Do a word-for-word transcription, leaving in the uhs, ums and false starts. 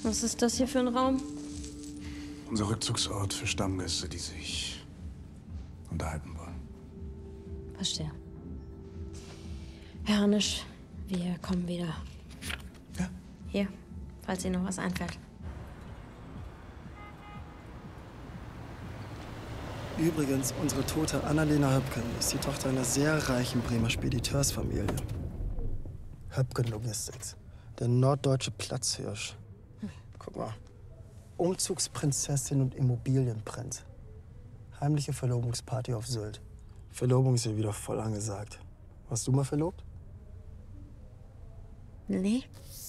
Was ist das hier für ein Raum? Unser Rückzugsort für Stammgäste, die sich unterhalten wollen. Verstehe. Herr Harnisch, wir kommen wieder. Ja. Hier, falls Ihnen noch was einfällt. Übrigens, unsere tote Annalena Höpken ist die Tochter einer sehr reichen Bremer Spediteursfamilie. Höpken Logistics, der norddeutsche Platzhirsch. Guck mal, Umzugsprinzessin und Immobilienprinz. Heimliche Verlobungsparty auf Sylt. Verlobung ist ja wieder voll angesagt. Warst du mal verlobt? Nee.